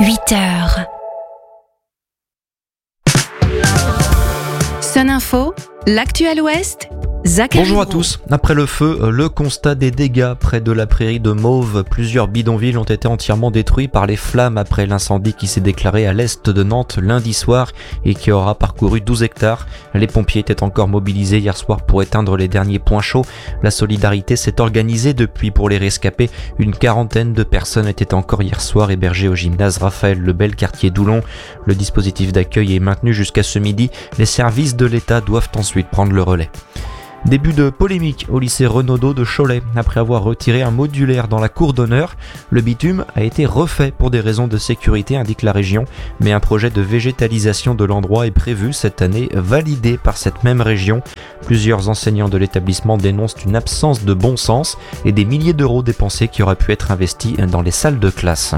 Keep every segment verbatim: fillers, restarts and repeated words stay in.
huit heures. Sun Info, l'actuel Ouest, Zachary. Bonjour à tous. Après le feu, le constat des dégâts près de la prairie de Mauves. Plusieurs bidonvilles ont été entièrement détruits par les flammes après l'incendie qui s'est déclaré à l'est de Nantes lundi soir et qui aura parcouru douze hectares. Les pompiers étaient encore mobilisés hier soir pour éteindre les derniers points chauds. La solidarité s'est organisée depuis pour les rescapés. Une quarantaine de personnes étaient encore hier soir hébergées au gymnase Raphaël Lebel, quartier d'Oulon. Le dispositif d'accueil est maintenu jusqu'à ce midi. Les services de l'État doivent ensuite prendre le relais. Début de polémique au lycée Renaudot de Cholet. Après avoir retiré un modulaire dans la cour d'honneur, le bitume a été refait pour des raisons de sécurité, indique la région, mais un projet de végétalisation de l'endroit est prévu cette année, validé par cette même région. Plusieurs enseignants de l'établissement dénoncent une absence de bon sens et des milliers d'euros dépensés qui auraient pu être investis dans les salles de classe.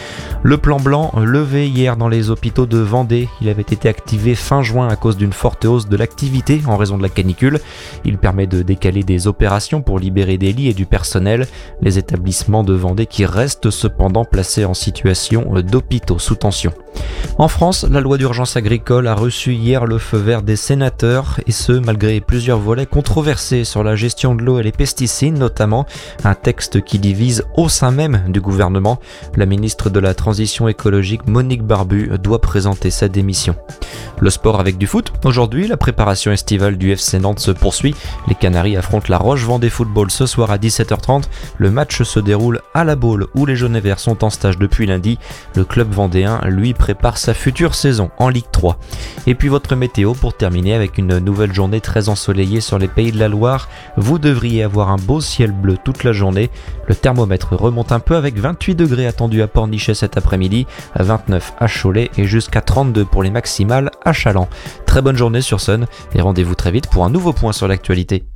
Le plan blanc levé hier dans les hôpitaux de Vendée. Il avait été activé fin juin à cause d'une forte hausse de l'activité en raison de la canicule. Il permet de décaler des opérations pour libérer des lits et du personnel. Les établissements de Vendée qui restent cependant placés en situation d'hôpitaux sous tension. En France, la loi d'urgence agricole a reçu hier le feu vert des sénateurs, et ce malgré plusieurs volets controversés sur la gestion de l'eau et les pesticides notamment, un texte qui divise au sein même du gouvernement. La ministre de la Transition écologique Monique Barbu doit présenter sa démission. Le sport avec du foot. Aujourd'hui, la préparation estivale du F C Nantes se poursuit. Les Canaries affrontent la Roche Vendée Football ce soir à dix-sept heures trente. Le match se déroule à la Baule où les jaunes et verts sont en stage depuis lundi. Le club vendéen, lui, prépare sa future saison en Ligue trois. Et puis votre météo pour terminer avec une nouvelle journée très ensoleillée sur les Pays de la Loire. Vous devriez avoir un beau ciel bleu toute la journée. Le thermomètre remonte un peu avec vingt-huit degrés attendus à Pornichet cet après-midi, à vingt-neuf à Cholet et jusqu'à trente-deux pour les maximales à Chaland. Très bonne journée sur Sun et rendez-vous très vite pour un nouveau point sur l'actualité.